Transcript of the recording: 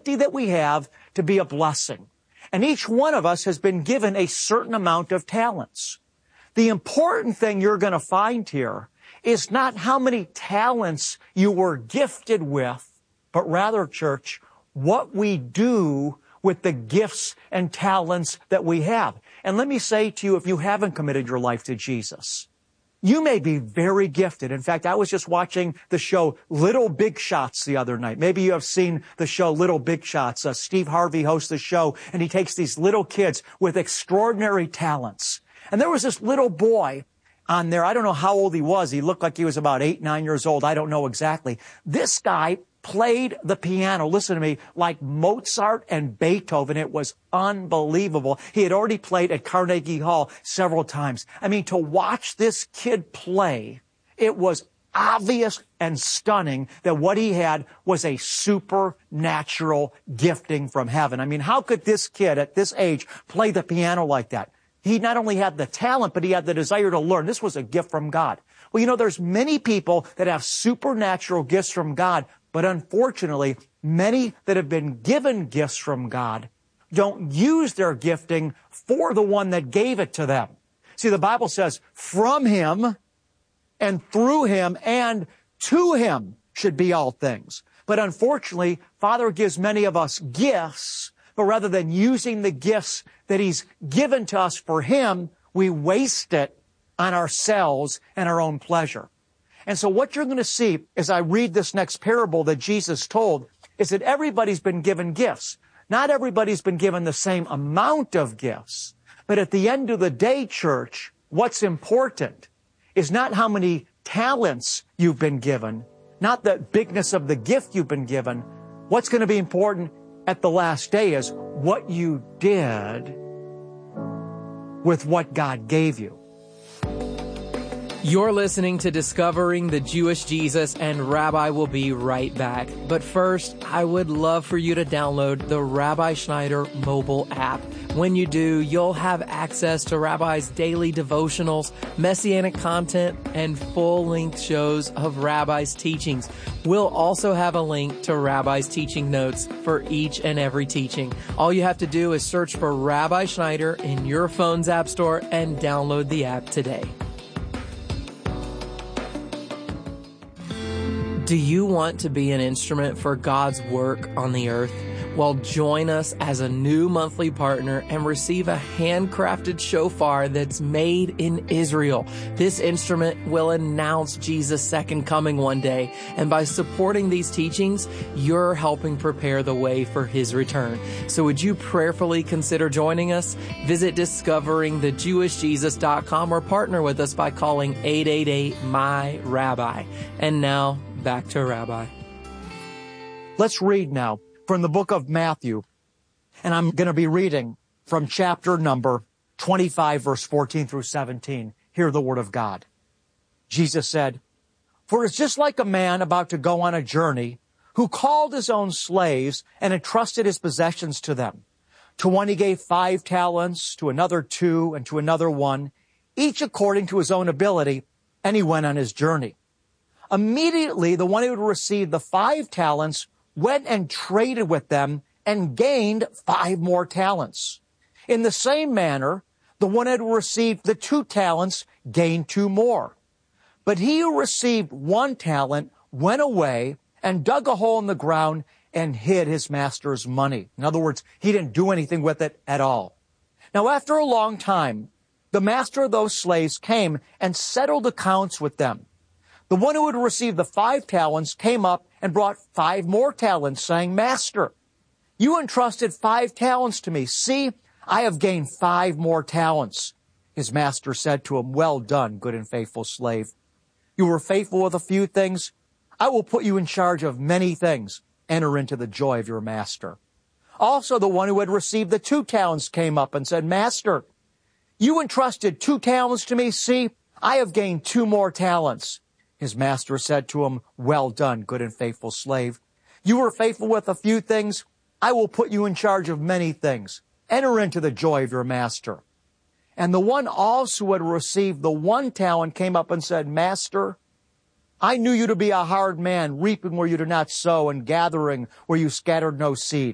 ability that we have to be a blessing. And each one of us has been given a certain amount of talents. The important thing you're going to find here is not how many talents you were gifted with, but rather, church, what we do with the gifts and talents that we have. And let me say to you, if you haven't committed your life to Jesus, you may be very gifted. In fact, I was just watching the show Little Big Shots the other night. Maybe you have seen the show Little Big Shots. Steve Harvey hosts the show, and he takes these little kids with extraordinary talents. And there was this little boy on there. I don't know how old he was. He looked like he was about 8, 9 years old. I don't know exactly. This guy played the piano, listen to me, like Mozart and Beethoven. It was unbelievable. He had already played at Carnegie Hall several times. I mean, to watch this kid play, it was obvious and stunning that what he had was a supernatural gifting from heaven. I mean, how could this kid at this age play the piano like that? He not only had the talent, but he had the desire to learn. This was a gift from God. Well, you know, there's many people that have supernatural gifts from God, but unfortunately, many that have been given gifts from God don't use their gifting for the one that gave it to them. See, the Bible says, from Him and through Him and to Him should be all things. But unfortunately, Father gives many of us gifts, but rather than using the gifts that He's given to us for Him, we waste it on ourselves and our own pleasure. And so what you're going to see as I read this next parable that Jesus told is that everybody's been given gifts. Not everybody's been given the same amount of gifts. But at the end of the day, church, what's important is not how many talents you've been given, not the bigness of the gift you've been given. What's going to be important at the last day is what you did with what God gave you. You're listening to Discovering the Jewish Jesus, and Rabbi will be right back. But first, I would love for you to download the Rabbi Schneider mobile app. When you do, you'll have access to Rabbi's daily devotionals, messianic content, and full-length shows of Rabbi's teachings. We'll also have a link to Rabbi's teaching notes for each and every teaching. All you have to do is search for Rabbi Schneider in your phone's app store and download the app today. Do you want to be an instrument for God's work on the earth? Well, join us as a new monthly partner and receive a handcrafted shofar that's made in Israel. This instrument will announce Jesus' second coming one day. And by supporting these teachings, you're helping prepare the way for His return. So would you prayerfully consider joining us? Visit discoveringthejewishjesus.com or partner with us by calling 888-MY-RABBI. And now, back to Rabbi. Let's read now from the book of Matthew, and I'm going to be reading from chapter number 25, verse 14 through 17. Hear the word of God. Jesus said, "For it's just like a man about to go on a journey who called his own slaves and entrusted his possessions to them. To one he gave 5 talents, to another 2, and to another 1, each according to his own ability, and he went on his journey. Immediately, the one who had received the 5 talents went and traded with them and gained 5 more talents. In the same manner, the one who had received the 2 talents gained 2 more. But he who received 1 talent went away and dug a hole in the ground and hid his master's money." In other words, he didn't do anything with it at all. Now, after a long time, the master of those slaves came and settled accounts with them. The one who had received the 5 talents came up and brought 5 more talents, saying, "Master, you entrusted 5 talents to me. See, I have gained 5 more talents." His master said to him, "Well done, good and faithful slave. You were faithful with a few things. I will put you in charge of many things. Enter into the joy of your master." Also, the one who had received the 2 talents came up and said, "Master, you entrusted 2 talents to me. See, I have gained 2 more talents." His master said to him, "Well done, good and faithful slave. You were faithful with a few things. I will put you in charge of many things. Enter into the joy of your master." And the one also who had received the 1 talent came up and said, "Master, I knew you to be a hard man, reaping where you did not sow and gathering where you scattered no seed.